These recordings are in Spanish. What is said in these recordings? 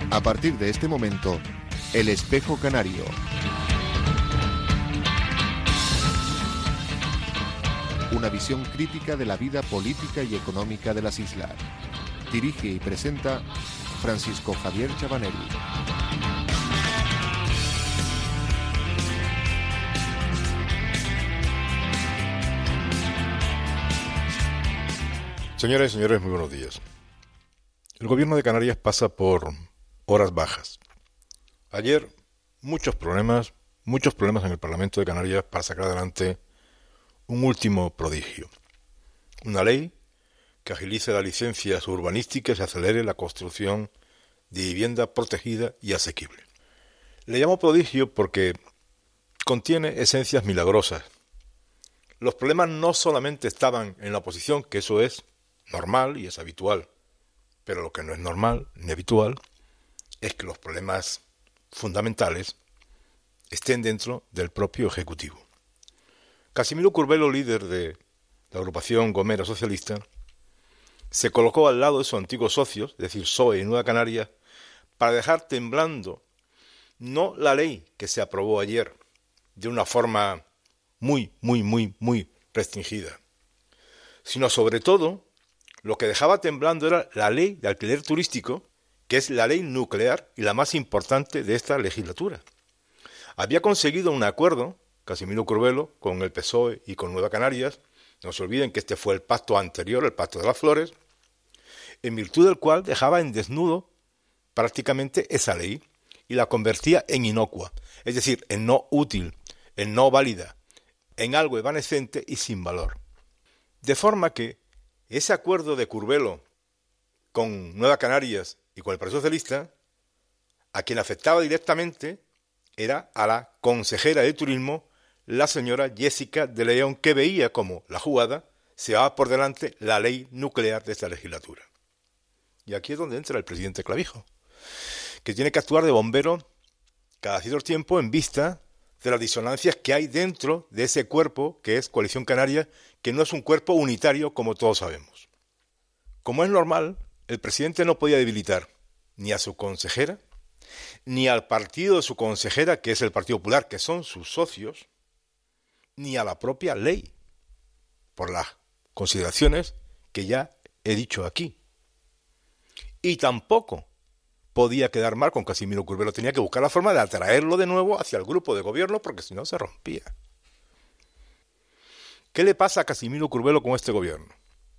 A partir de este momento, El Espejo Canario. Una visión crítica de la vida política y económica de las islas. Dirige y presenta Francisco Javier Chabaneri. Señoras y señores, muy buenos días. El gobierno de Canarias pasa por horas bajas. Ayer, muchos problemas en el Parlamento de Canarias para sacar adelante un último prodigio. Una ley que agilice las licencias urbanísticas y acelere la construcción de vivienda protegida y asequible. Le llamo prodigio porque contiene esencias milagrosas. Los problemas no solamente estaban en la oposición, que eso es normal y es habitual, pero lo que no es normal ni habitual es que los problemas fundamentales estén dentro del propio Ejecutivo. Casimiro Curbelo, líder de la agrupación Gomera Socialista, se colocó al lado de sus antiguos socios, es decir, PSOE y Nueva Canarias, para dejar temblando no la ley que se aprobó ayer de una forma muy restringida, sino sobre todo lo que dejaba temblando era la ley de alquiler turístico, que es la ley nuclear y la más importante de esta legislatura. Había conseguido un acuerdo, Casimiro Curbelo, con el PSOE y con Nueva Canarias. No se olviden que este fue el pacto anterior, el pacto de las flores, en virtud del cual dejaba en desnudo prácticamente esa ley y la convertía en inocua, es decir, en no útil, en no válida, en algo evanescente y sin valor. De forma que ese acuerdo de Curbelo con Nueva Canarias y con el Partido Socialista, a quien afectaba directamente era a la consejera de Turismo, la señora Jessica de León, que veía como la jugada se va por delante la ley nuclear de esta legislatura. Y aquí es donde entra el presidente Clavijo, que tiene que actuar de bombero cada cierto tiempo en vista de las disonancias que hay dentro de ese cuerpo que es Coalición Canaria, que no es un cuerpo unitario como todos sabemos. Como es normal, el presidente no podía debilitar ni a su consejera, ni al partido de su consejera, que es el Partido Popular, que son sus socios, ni a la propia ley, por las consideraciones que ya he dicho aquí. Y tampoco podía quedar mal con Casimiro Curbelo, tenía que buscar la forma de atraerlo de nuevo hacia el grupo de gobierno, porque si no se rompía. ¿Qué le pasa a Casimiro Curbelo con este gobierno?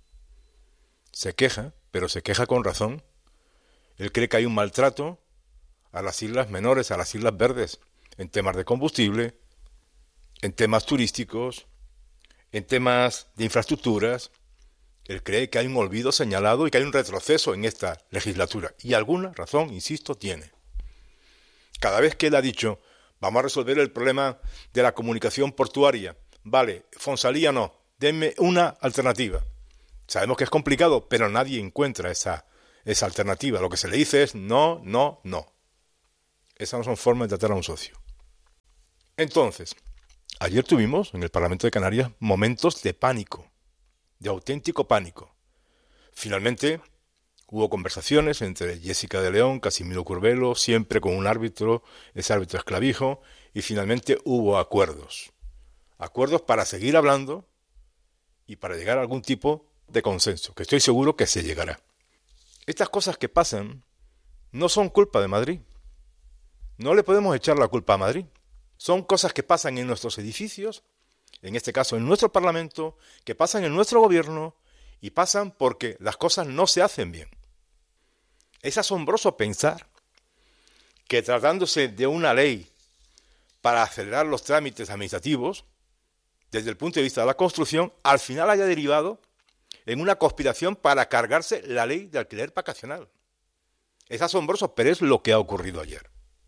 Se queja, pero se queja con razón. Él cree que hay un maltrato a las islas menores, a las islas verdes, en temas de combustible, en temas turísticos, en temas de infraestructuras. Él cree que hay un olvido señalado y que hay un retroceso en esta legislatura. Y alguna razón, insisto, tiene. Cada vez que él ha dicho, vamos a resolver el problema de la comunicación portuaria, vale, Fonsalía no, denme una alternativa. Sabemos que es complicado, pero nadie encuentra esa alternativa. Lo que se le dice es no. Esas no son formas de tratar a un socio. Entonces, ayer tuvimos en el Parlamento de Canarias momentos de pánico, de auténtico pánico. Finalmente, hubo conversaciones entre Jessica de León, Casimiro Curbelo, siempre con un árbitro, ese árbitro es Clavijo, y finalmente hubo acuerdos. Acuerdos para seguir hablando y para llegar a algún tipo de consenso, que estoy seguro que se llegará. Estas cosas que pasan no son culpa de Madrid. No le podemos echar la culpa a Madrid. Son cosas que pasan en nuestros edificios, en este caso en nuestro Parlamento, que pasan en nuestro gobierno y pasan porque las cosas no se hacen bien. Es asombroso pensar que tratándose de una ley para acelerar los trámites administrativos, desde el punto de vista de la construcción, al final haya derivado en una conspiración para cargarse la ley de alquiler vacacional. Es asombroso, pero es lo que ha ocurrido ayer.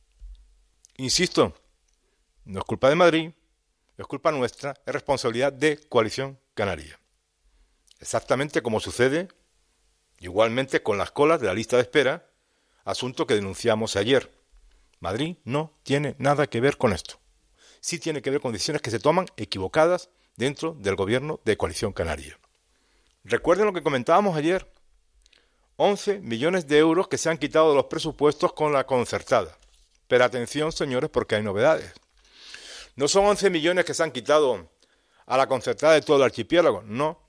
Insisto, no es culpa de Madrid, es culpa nuestra, es responsabilidad de Coalición Canaria. Exactamente como sucede igualmente con las colas de la lista de espera, asunto que denunciamos ayer. Madrid no tiene nada que ver con esto. Sí tiene que ver con decisiones que se toman equivocadas dentro del gobierno de Coalición Canaria. Recuerden lo que comentábamos ayer. 11 millones de euros que se han quitado de los presupuestos con la concertada. Pero atención, señores, porque hay novedades. No son 11 millones que se han quitado a la concertada de todo el archipiélago. No.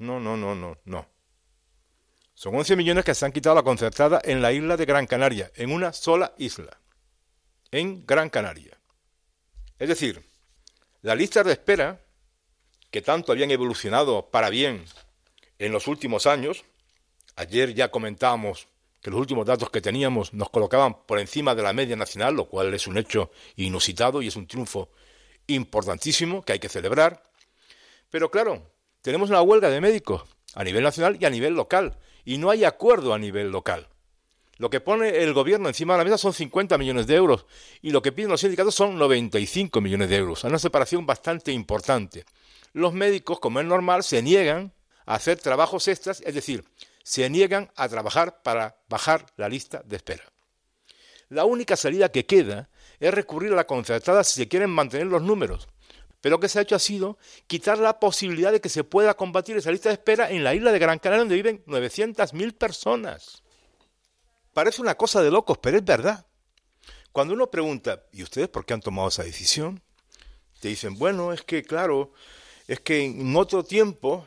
Son 11 millones que se han quitado a la concertada en la isla de Gran Canaria, en una sola isla, en Gran Canaria. Es decir, las listas de espera, que tanto habían evolucionado para bien en los últimos años, ayer ya comentábamos que los últimos datos que teníamos nos colocaban por encima de la media nacional, lo cual es un hecho inusitado y es un triunfo importantísimo que hay que celebrar. Pero claro, tenemos una huelga de médicos a nivel nacional y a nivel local, y no hay acuerdo a nivel local. Lo que pone el gobierno encima de la mesa son 50 millones de euros, y lo que piden los sindicatos son 95 millones de euros, una separación bastante importante. Los médicos, como es normal, se niegan a hacer trabajos extras, es decir, se niegan a trabajar para bajar la lista de espera. La única salida que queda es recurrir a la concertada si se quieren mantener los números. Pero lo que se ha hecho ha sido quitar la posibilidad de que se pueda combatir esa lista de espera en la isla de Gran Canaria, donde viven 900.000 personas. Parece una cosa de locos, pero es verdad. Cuando uno pregunta, ¿y ustedes por qué han tomado esa decisión? Te dicen, bueno, es que claro, es que en otros tiempos,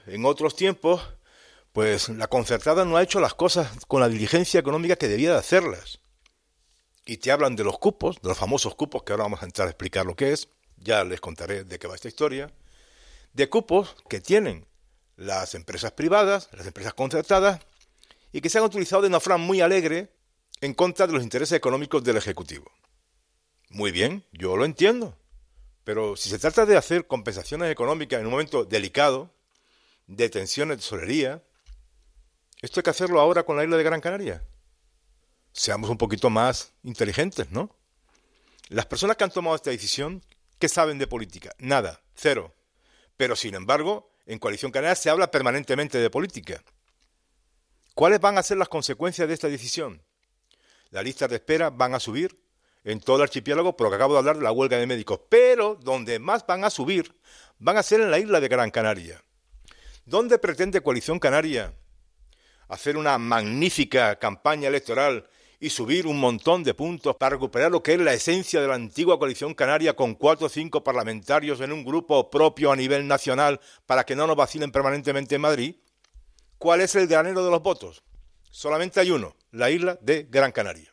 pues la concertada no ha hecho las cosas con la diligencia económica que debía de hacerlas. Y te hablan de los cupos, de los famosos cupos, que ahora vamos a entrar a explicar lo que es. Ya les contaré de qué va esta historia, de cupos que tienen las empresas privadas, las empresas concertadas, y que se han utilizado de una forma muy alegre en contra de los intereses económicos del Ejecutivo. Muy bien, yo lo entiendo, pero si se trata de hacer compensaciones económicas en un momento delicado, de tensión de tesorería, esto hay que hacerlo ahora con la isla de Gran Canaria. Seamos un poquito más inteligentes, ¿no? Las personas que han tomado esta decisión, ¿qué saben de política? Nada, cero. Pero, sin embargo, en Coalición Canaria se habla permanentemente de política. ¿Cuáles van a ser las consecuencias de esta decisión? Las listas de espera van a subir en todo el archipiélago, por lo que acabo de hablar de la huelga de médicos. Pero donde más van a subir, van a ser en la isla de Gran Canaria. ¿Dónde pretende Coalición Canaria hacer una magnífica campaña electoral y subir un montón de puntos para recuperar lo que es la esencia de la antigua Coalición Canaria con 4 o 5 parlamentarios en un grupo propio a nivel nacional para que no nos vacilen permanentemente en Madrid? ¿Cuál es el granero de los votos? Solamente hay uno, la isla de Gran Canaria.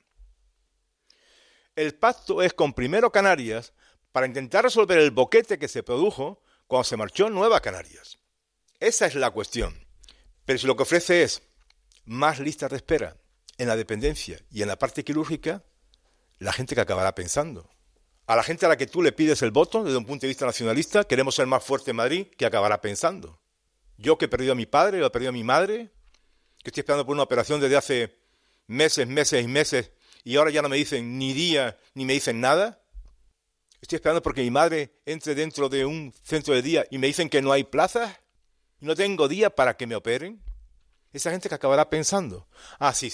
El pacto es con Primero Canarias para intentar resolver el boquete que se produjo cuando se marchó Nueva Canarias. Esa es la cuestión. Pero si lo que ofrece es más listas de espera en la dependencia y en la parte quirúrgica, la gente que acabará pensando. A la gente a la que tú le pides el voto, desde un punto de vista nacionalista, queremos ser más fuerte en Madrid, que acabará pensando. Yo que he perdido a mi padre, o he perdido a mi madre, que estoy esperando por una operación desde hace meses, y ahora ya no me dicen ni día, ni me dicen nada. Estoy esperando porque mi madre entre dentro de un centro de día y me dicen que no hay plazas, y no tengo día para que me operen. Esa gente que acabará pensando, sí.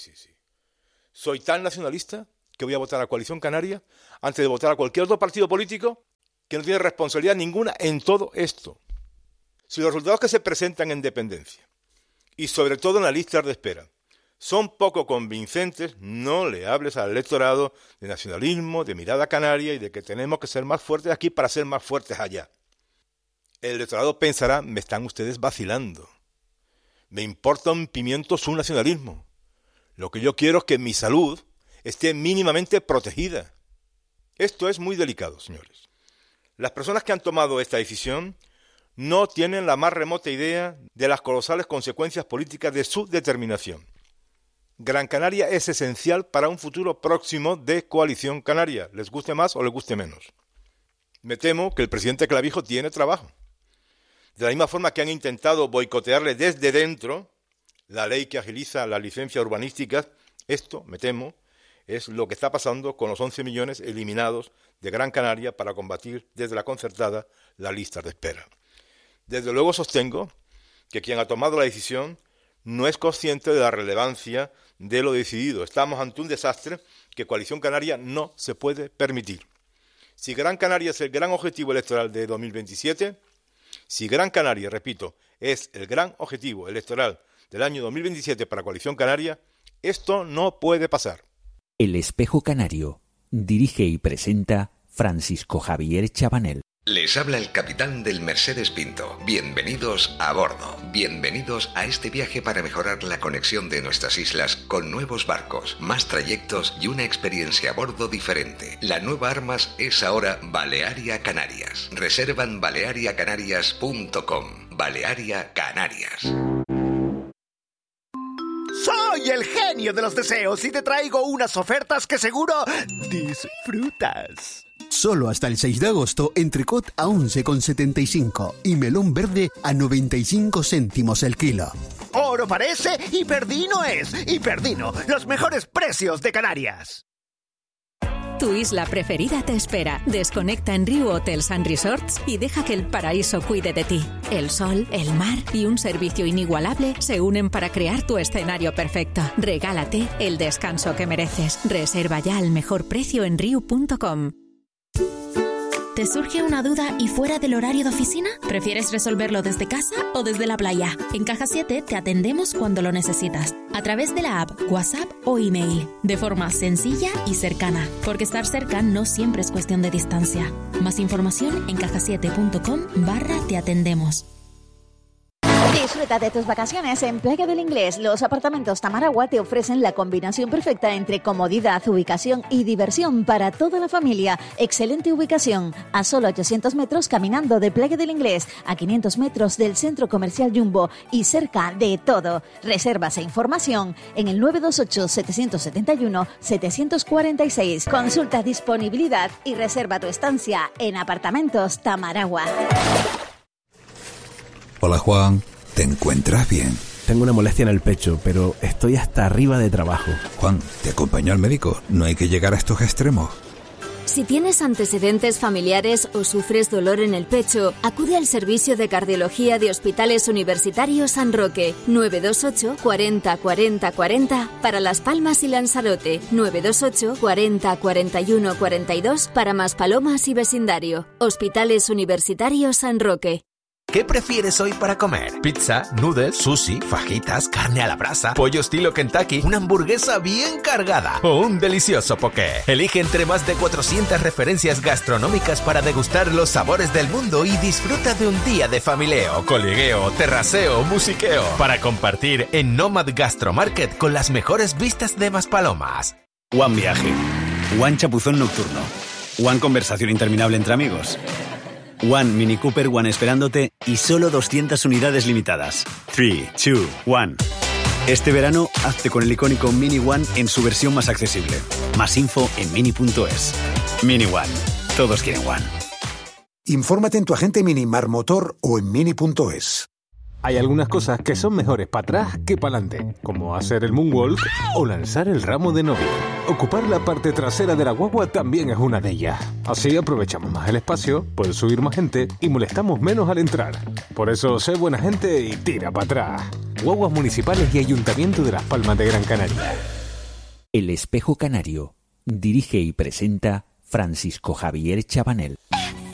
Soy tan nacionalista que voy a votar a Coalición Canaria antes de votar a cualquier otro partido político que no tiene responsabilidad ninguna en todo esto. Si los resultados que se presentan en dependencia, y sobre todo en las listas de espera, son poco convincentes, no le hables al electorado de nacionalismo, de mirada canaria y de que tenemos que ser más fuertes aquí para ser más fuertes allá. El electorado pensará, me están ustedes vacilando. Me importa un pimiento su nacionalismo. Lo que yo quiero es que mi salud esté mínimamente protegida. Esto es muy delicado, señores. Las personas que han tomado esta decisión no tienen la más remota idea de las colosales consecuencias políticas de su determinación. Gran Canaria es esencial para un futuro próximo de Coalición Canaria, les guste más o les guste menos. Me temo que el presidente Clavijo tiene trabajo. De la misma forma que han intentado boicotearle desde dentro la ley que agiliza las licencias urbanísticas, esto, me temo, es lo que está pasando con los 11 millones eliminados de Gran Canaria para combatir desde la concertada las listas de espera. Desde luego sostengo que quien ha tomado la decisión no es consciente de la relevancia de lo decidido. Estamos ante un desastre que Coalición Canaria no se puede permitir. Si Gran Canaria es el gran objetivo electoral de 2027, si Gran Canaria, repito, es el gran objetivo electoral del año 2027 para Coalición Canaria, Esto no puede pasar. El Espejo Canario. Dirige y presenta Francisco Javier Chabanel. Les habla el capitán del Mercedes Pinto. Bienvenidos a bordo. Bienvenidos a este viaje para mejorar la conexión de nuestras islas con nuevos barcos, más trayectos y una experiencia a bordo diferente. La nueva Armas es ahora Balearia Canarias. Reserva en baleariacanarias.com. Balearia Canarias. Soy el genio de los deseos y te traigo unas ofertas que seguro disfrutas. Solo hasta el 6 de agosto, entrecot a 11,75 y melón verde a 95 céntimos el kilo. Oro parece y Perdino es. Y Perdino, los mejores precios de Canarias. Tu isla preferida te espera. Desconecta en Riu Hotels & Resorts y deja que el paraíso cuide de ti. El sol, el mar y un servicio inigualable se unen para crear tu escenario perfecto. Regálate el descanso que mereces. Reserva ya al mejor precio en riu.com. ¿Te surge una duda y fuera del horario de oficina? ¿Prefieres resolverlo desde casa o desde la playa? En Caja 7 te atendemos cuando lo necesitas, a través de la app, WhatsApp o email, de forma sencilla y cercana, porque estar cerca no siempre es cuestión de distancia. Más información en cajasiete.com/te atendemos. Disfruta de tus vacaciones en Playa del Inglés. Los apartamentos Tamaragua te ofrecen la combinación perfecta entre comodidad, ubicación y diversión para toda la familia. Excelente ubicación, a solo 800 metros caminando de Playa del Inglés, a 500 metros del Centro Comercial Jumbo y cerca de todo. Reservas e información en el 928-771-746. Consulta disponibilidad y reserva tu estancia en Apartamentos Tamaragua. Hola Juan, ¿te encuentras bien? Tengo una molestia en el pecho, pero estoy hasta arriba de trabajo. Juan, ¿te acompaño al médico? No hay que llegar a estos extremos. Si tienes antecedentes familiares o sufres dolor en el pecho, acude al servicio de cardiología de Hospitales Universitarios San Roque. 928 40 40 40 para Las Palmas y Lanzarote. 928 40 41 42 para Maspalomas y vecindario. Hospitales Universitarios San Roque. ¿Qué prefieres hoy para comer? ¿Pizza, noodles, sushi, fajitas, carne a la brasa, pollo estilo Kentucky, una hamburguesa bien cargada o un delicioso poké? Elige entre más de 400 referencias gastronómicas para degustar los sabores del mundo y disfruta de un día de familieo, coligueo, terraceo, musiqueo para compartir en Nomad Gastromarket con las mejores vistas de Maspalomas. One viaje, One chapuzón nocturno, One conversación interminable entre amigos, One Mini Cooper One esperándote y solo 200 unidades limitadas. 3, 2, 1. Este verano, hazte con el icónico Mini One en su versión más accesible. Más info en mini.es. Mini One. Todos quieren One. Infórmate en tu agente Mini Marmotor o en mini.es. Hay algunas cosas que son mejores para atrás que para adelante, como hacer el moonwalk o lanzar el ramo de novia. Ocupar la parte trasera de la guagua también es una de ellas. Así aprovechamos más el espacio, puede subir más gente y molestamos menos al entrar. Por eso, sé buena gente y tira para atrás. Guaguas Municipales y Ayuntamiento de Las Palmas de Gran Canaria. El Espejo Canario. Dirige y presenta Francisco Javier Chabanel.